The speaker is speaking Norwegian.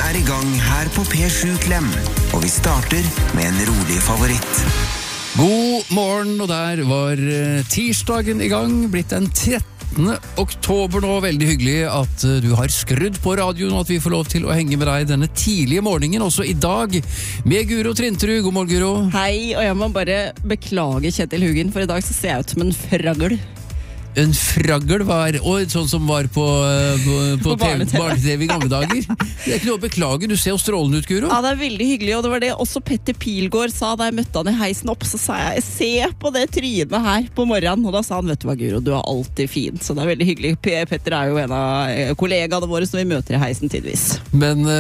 I gang her på P7 Klem, og vi starter med en rolig favoritt. God morgen, og der var tirsdagen I gang, blitt den 13. oktober nå. Veldig hyggelig at du har skrudd på radioen, og at vi får lov til å henge med deg denne tidlige morgenen, også I dag, med Guro Trinterud. God morgen, Guro. Hei, og jeg må bare beklage Kjetil Hugen, for I dag så ser jeg ut som en fragl. En fragl var, og sånn som var på barne-TV I gamle dager. Det ikke noe å beklage, du ser jo strålende ut, Guro. Ja, det veldig hyggelig, og det var det også Petter Pilgaard sa da jeg møtte han I heisen opp, så sa jeg, se på det trynet her på morgenen, og da sa han, vet du hva Guro, du alltid fin, så det veldig hyggelig. Petter jo en av kollegaene våre som vi møter I heisen tidvis. Men